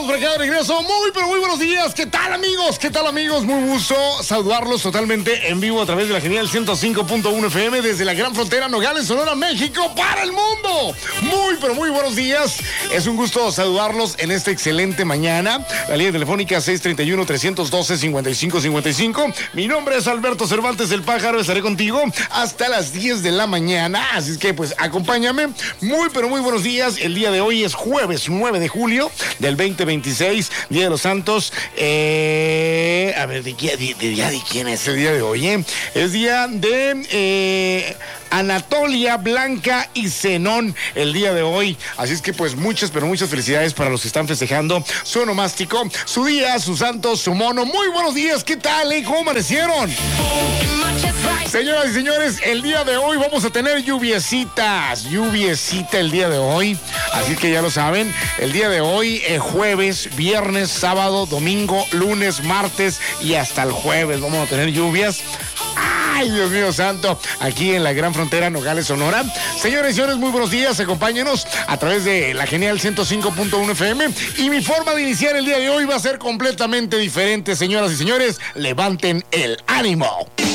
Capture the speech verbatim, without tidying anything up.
por acá de regreso. Muy, pero muy buenos días. ¿Qué tal, amigos? ¿Qué tal, amigos? Muy gusto saludarlos totalmente en vivo a través de la genial ciento cinco punto uno F M desde la gran frontera Nogales, Sonora, México, para el mundo. Muy, pero muy buenos días. Es un gusto saludarlos en esta excelente mañana. La línea telefónica seis tres uno, tres uno dos, cinco cinco cinco cinco. Mi nombre es Alberto Cervantes, el pájaro. Estaré contigo hasta las diez de la mañana. Así es que, pues, acompáñame. Muy, pero muy buenos días. El día de hoy es jueves nueve de julio del veinte veintiséis, Día de los Santos. Eh, a ver, ¿de, qué, de, de, de, de quién es el día de hoy? Eh? Es día de eh, Anatolia, Blanca y Zenón el día de hoy. Así es que, pues, muchas, pero muchas felicidades para los que están festejando su onomástico, su día, su santo, su mono. Muy buenos días. ¿Qué tal? Eh? ¿Cómo amanecieron? Señoras y señores, el día de hoy vamos a tener lluviecitas, lluviecita el día de hoy, así que ya lo saben, el día de hoy, eh, jueves, viernes, sábado, domingo, lunes, martes y hasta el jueves vamos a tener lluvias. ¡Ay, Dios mío santo! Aquí en la gran frontera Nogales, Sonora. Señores y señores, muy buenos días. Acompáñenos a través de la genial ciento cinco punto uno F M. Y mi forma de iniciar el día de hoy va a ser completamente diferente, señoras y señores. Levanten el ánimo.